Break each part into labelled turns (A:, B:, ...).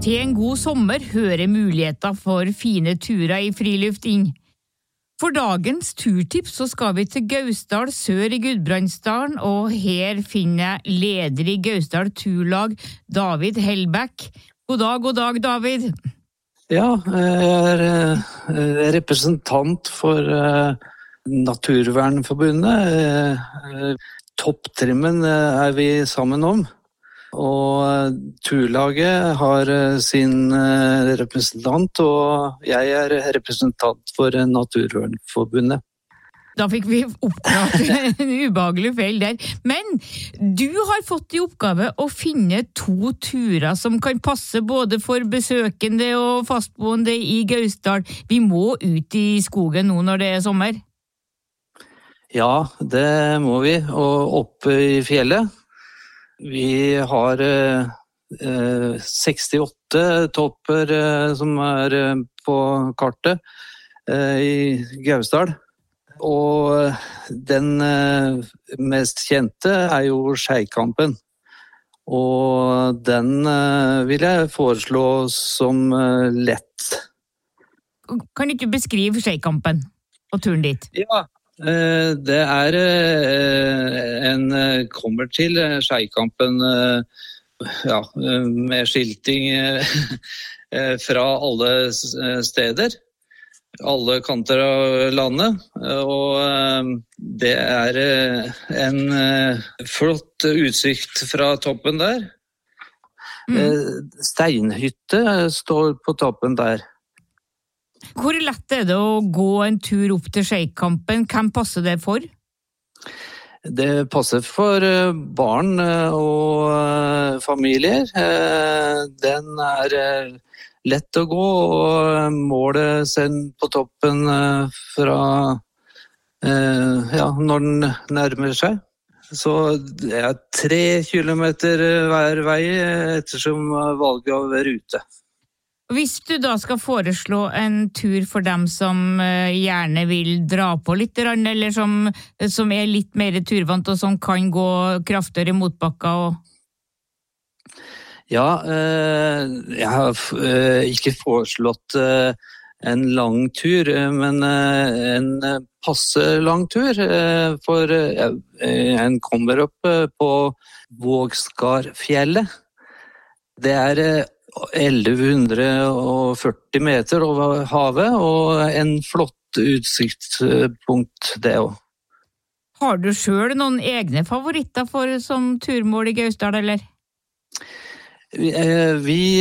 A: Til en god sommer hører muligheter for fine turer i frilufting. For dagens turtips så skal vi til Gausdal sør i Gudbrandsdalen, og her finner jeg leder i Gausdal turlag, David Hellbæk. God dag, David.
B: Ja, jeg er representant for Naturvernforbundet. Topptrimmen er vi sammen om. Og turlaget har sin representant, og jeg er representant for Naturvernforbundet.
A: Da fikk vi oppklart en ubehagelig feil der. Men du har fått i oppgave å finne 2 turer som kan passe både for besøkende og fastboende i Gausdal. Vi må ut i skogen nå når det er sommer.
B: Ja, det må vi, og oppe i fjellet. Vi har 68 topper som er på kartet i Gausdal. Og den mest kjente er jo Skeikampen. Og den vil jeg foreslå som lett.
A: Kan du ikke beskrive Skeikampen og turen dit?
B: Ja. Det er en kommer til Skeikampen med skilting fra alle steder, alle kanter av landet, og det er en flott utsikt fra toppen der. Steinhytte står på toppen der.
A: Hvor lett er det å gå en tur opp til Skeikampen? Hvem passer det for?
B: Det passer for barn og familier. Den er lett å gå, og målet sendt på toppen fra når den nærmer seg. Så det er 3 kilometer hver vei ettersom valget av rute.
A: Hvis du da skal foreslå en tur for dem som gjerne vil dra på litt, eller som er litt mer turvant og som kan gå kraftigere i motbakka og...
B: Ja, jeg har ikke foreslått en lang tur, men en passe lang tur, for en kommer opp på Vågskarfjellet. Det er 1140 meter over havet, og en flott utsiktspunkt det også.
A: Har du selv noen egne favoritter som turmål i Gausdal, eller?
B: Vi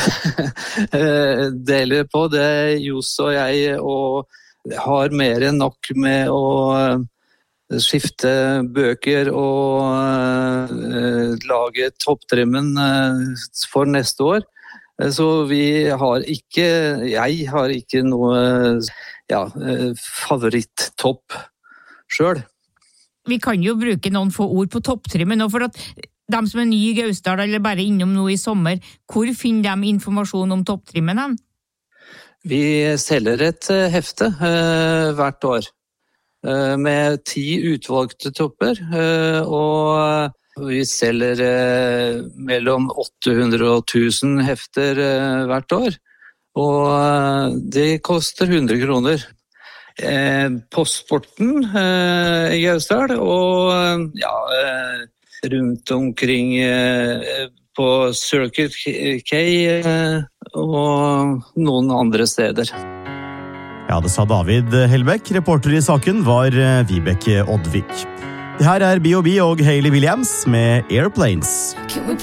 B: deler på det, Jos og jeg, og har mer enn nok med å skifte bøker og lage topptrimmen for neste år. Så jeg har ikke noe favoritt-topp selv.
A: Vi kan jo bruke noen få ord på topptrimmen, og for at de som er nye i Gausdal eller bare innom nå i sommer, hvor finner de informasjon om topptrimmen hen?
B: Vi selger et hefte hvert år med 10 utvalgte topper, og vi selger mellom 800 og 1000 hefter hvert år, og det koster 100 kroner. Postsporten i Gausdal, og rundt omkring på Circle K og noen andre steder.
C: Ja, det sa David Hellbæk. Reporter i saken var Vibeke Oddvik. Det her er B.O.B. og Hayley Williams med Airplanes.